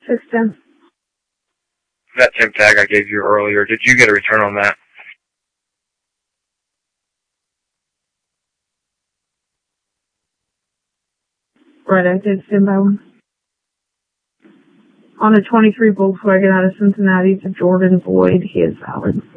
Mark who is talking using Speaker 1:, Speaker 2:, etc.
Speaker 1: 610.
Speaker 2: That temp tag I gave you earlier, did you get a return on that?
Speaker 1: Right, I did stand by one. On a 23 Volkswagen out of Cincinnati to Jordan Boyd, he is valid.